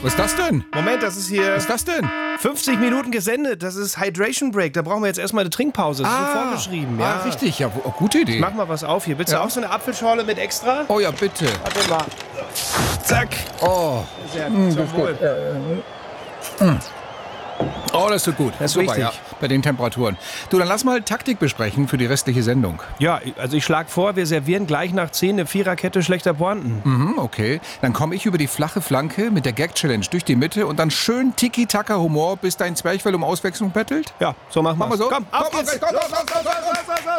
Was ist das denn? Moment, das ist hier Was ist das denn? 50 Minuten gesendet. Das ist Hydration Break. Da brauchen wir jetzt erstmal eine Trinkpause. Das ist so vorgeschrieben. Ja, richtig. Ja, gute Idee. Mach mal was auf hier. Bitte auch so eine Apfelschorle mit extra? Oh ja, bitte. Warte mal. Zack. Oh, Sehr gut. Zum Wohl. oh, das ist gut. Das ist super, wichtig. ja, bei den Temperaturen. Du, dann lass mal Taktik besprechen für die restliche Sendung. Ja, also ich schlage vor, wir servieren gleich nach 10 eine Viererkette schlechter Pointen. Mhm, okay. Dann komme ich über die flache Flanke mit der Gag-Challenge durch die Mitte und dann schön Tiki-Taka-Humor, bis dein Zwerchfell um Auswechslung bettelt? Ja, so machen wir wir so. Komm, auf geht's. Komm.